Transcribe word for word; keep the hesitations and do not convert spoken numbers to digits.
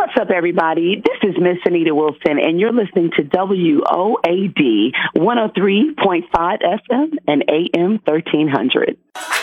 What's up, everybody? This is Miss Anita Wilson, and you're listening to W O A D one oh three point five F M and A M thirteen hundred.